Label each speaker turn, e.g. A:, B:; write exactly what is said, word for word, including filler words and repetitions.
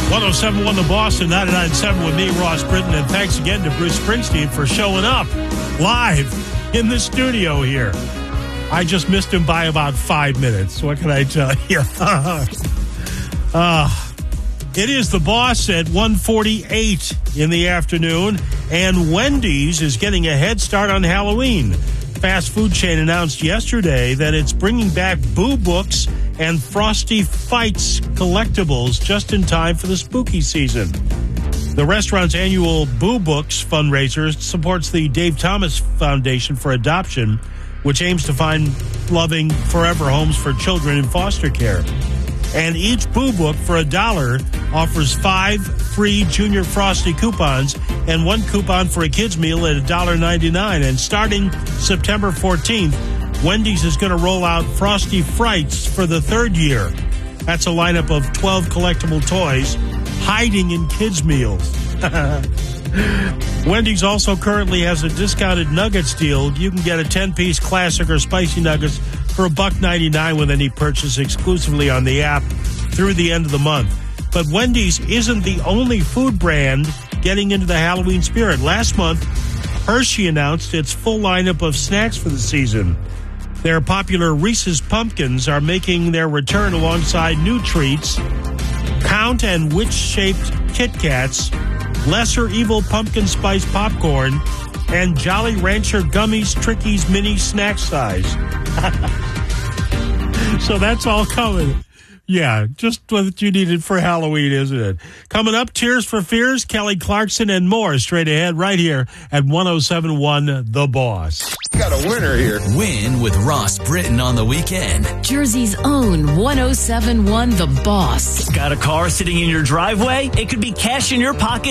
A: one oh seven point one The Boss and ninety-nine point seven with me, Ross Britton. And thanks again to Bruce Springsteen for showing up live in the studio here. I just missed him by about five minutes. What can I tell you? uh, it is The Boss at one forty-eight in the afternoon, and Wendy's is getting a head start on Halloween. Fast food chain announced yesterday that it's bringing back Boo Books and Frosty Fights collectibles just in time for the spooky season. The restaurant's annual Boo Books fundraiser supports the Dave Thomas Foundation for Adoption, which aims to find loving forever homes for children in foster care. And each Boo Book for a dollar offers five free Junior Frosty coupons and one coupon for a kid's meal at one dollar ninety-nine. And starting September fourteenth, Wendy's is going to roll out Frosty Frights for the third year. That's a lineup of twelve collectible toys hiding in kids' meals. Wendy's also currently has a discounted nuggets deal. You can get a ten-piece classic or spicy nuggets for a buck ninety-nine with any purchase exclusively on the app through the end of the month. But Wendy's isn't the only food brand getting into the Halloween spirit. Last month, Hershey announced its full lineup of snacks for the season. Their popular Reese's Pumpkins are making their return alongside new treats, Count and Witch-shaped Kit Kats, Lesser Evil Pumpkin Spice Popcorn, and Jolly Rancher Gummies Trickies Mini Snack Size. So that's all coming. Yeah, just what you needed for Halloween, isn't it? Coming up, Tears for Fears, Kelly Clarkson, and more straight ahead right here at one oh seven point one The Boss.
B: Got a winner here.
C: Win with Ross Britton on the weekend.
D: Jersey's own one oh seven point one The Boss.
E: Got a car sitting in your driveway? It could be cash in your pocket